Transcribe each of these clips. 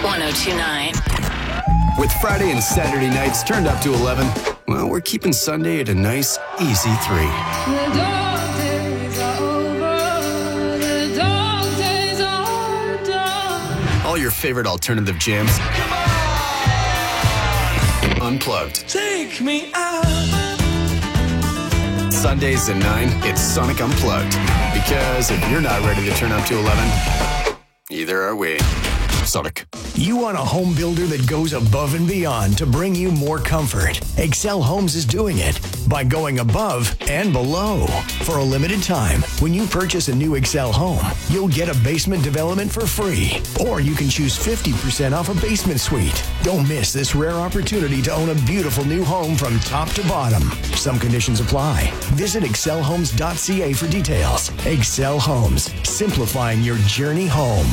1029. With Friday and Saturday nights turned up to 11, well, we're keeping Sunday at a nice, easy 3. The dark days are over. The dark days are done. All your favorite alternative jams. Unplugged. Take me out. Sundays at 9, it's Sonic Unplugged. Because if you're not ready to turn up to 11, either are we. Sonic. You want a home builder that goes above and beyond to bring you more comfort. Excel Homes is doing it by going above and below. For a limited time, when you purchase a new Excel home, you'll get a basement development for free. Or you can choose 50% off a basement suite. Don't miss this rare opportunity to own a beautiful new home from top to bottom. Some conditions apply. Visit excelhomes.ca for details. Excel Homes, simplifying your journey home.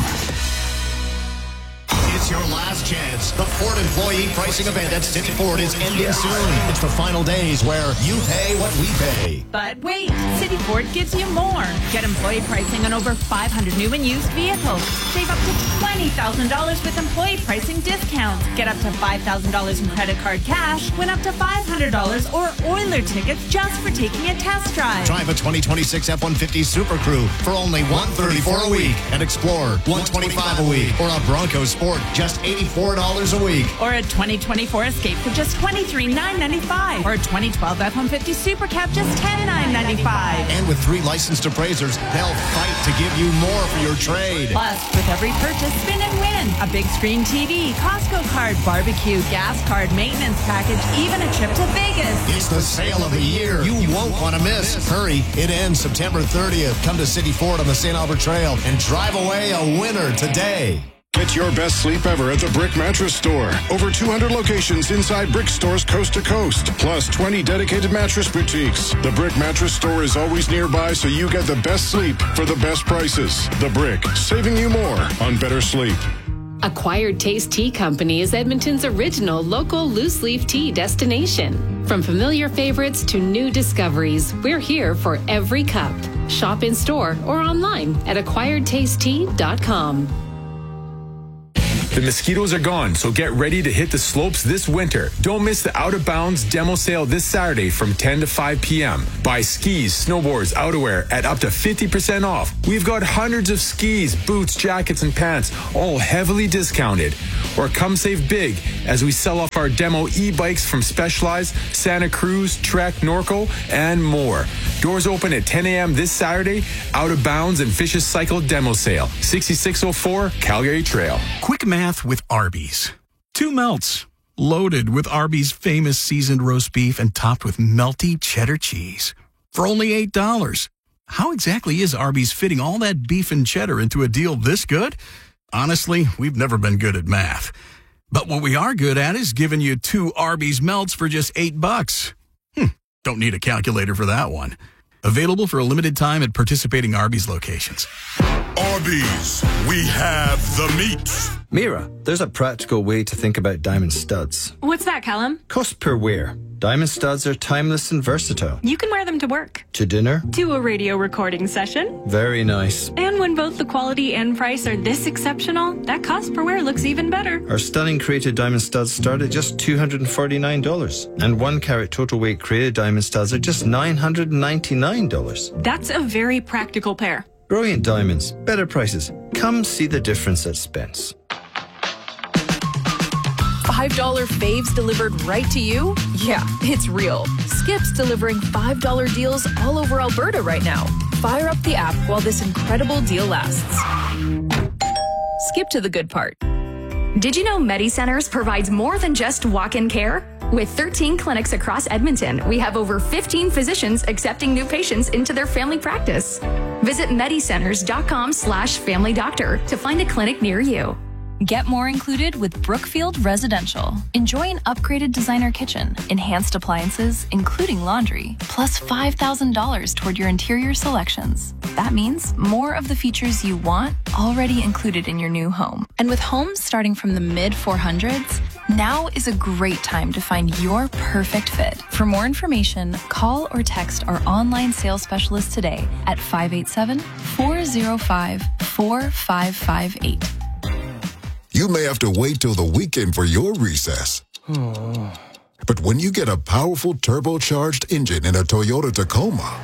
It's your last chance. The Ford Employee Pricing Event at City Ford is ending soon. It's the final days where you pay what we pay. But wait, City Ford gives you more. Get employee pricing on over 500 new and used vehicles. Save up to $20,000 with employee pricing discounts. Get up to $5,000 in credit card cash. Win up to $500 or Oiler tickets just for taking a test drive. Drive a 2026 F-150 Super Crew for only $134 a week. And Explorer, $125 a week. Or a Bronco Sport, just $84 a week. Or a 2024 Escape for just $23,995. Or a 2012 F-150 Super Cab, just $10,995. And with 3 licensed appraisers, they'll fight to give you more for your trade. Plus, with every purchase, spin and win. A big screen TV, Costco card, barbecue, gas card, maintenance package, even a trip to Vegas. It's the sale of the year. You won't want to miss. Hurry. It ends September 30th. Come to City Ford on the St. Albert Trail and drive away a winner today. Get your best sleep ever at the Brick Mattress Store. Over 200 locations inside Brick stores coast to coast, plus 20 dedicated mattress boutiques. The Brick Mattress Store is always nearby, so you get the best sleep for the best prices. The Brick, saving you more on better sleep. Acquired Taste Tea Company is Edmonton's original local loose-leaf tea destination. From familiar favorites to new discoveries, we're here for every cup. Shop in store or online at acquiredtastetea.com. The mosquitoes are gone, so get ready to hit the slopes this winter. Don't miss the Out of Bounds demo sale this Saturday from 10 to 5 p.m. Buy skis, snowboards, outerwear at up to 50% off. We've got hundreds of skis, boots, jackets, and pants, all heavily discounted. Or come save big as we sell off our demo e-bikes from Specialized, Santa Cruz, Trek, Norco, and more. Doors open at 10 a.m. this Saturday. Out of Bounds and Fish's Cycle demo sale, 6604 Calgary Trail. Quick math with Arby's. 2 melts, loaded with Arby's famous seasoned roast beef and topped with melty cheddar cheese. For only $8. How exactly is Arby's fitting all that beef and cheddar into a deal this good? Honestly, we've never been good at math. But what we are good at is giving you 2 Arby's melts for just $8. Don't need a calculator for that one. Available for a limited time at participating Arby's locations. Arby's, we have the meat. Mira, there's a practical way to think about diamond studs. What's that, Callum? Cost per wear. Diamond studs are timeless and versatile. You can wear them to work. To dinner. To a radio recording session. Very nice. And when both the quality and price are this exceptional, that cost per wear looks even better. Our stunning created diamond studs start at just $249. And 1 carat total weight created diamond studs are just $999. That's a very practical pair. Brilliant diamonds, better prices. Come see the difference at Spence. $5 faves delivered right to you? Yeah, it's real. Skip's delivering $5 deals all over Alberta right now. Fire up the app while this incredible deal lasts. Skip to the good part. Did you know MediCenters provides more than just walk-in care? With 13 clinics across Edmonton, we have over 15 physicians accepting new patients into their family practice. Visit medicenters.com/familydoctor to find a clinic near you. Get more included with Brookfield Residential. Enjoy an upgraded designer kitchen, enhanced appliances, including laundry, plus $5,000 toward your interior selections. That means more of the features you want already included in your new home. And with homes starting from the mid-400s, now is a great time to find your perfect fit. For more information, call or text our online sales specialist today at 587-405-4558. You may have to wait till the weekend for your recess. But when you get a powerful turbocharged engine in a Toyota Tacoma,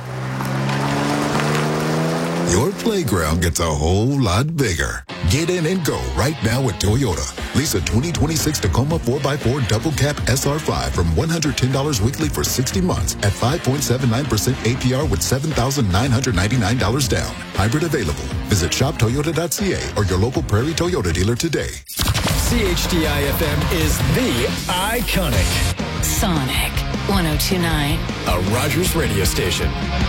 your playground gets a whole lot bigger. Get in and go right now at Toyota. Lease a 2026 Tacoma 4x4 double cab SR5 from $110 weekly for 60 months at 5.79% APR with $7,999 down. Hybrid available. Visit shoptoyota.ca or your local Prairie Toyota dealer today. CHDI-FM is the iconic Sonic 102.9. a Rogers radio station.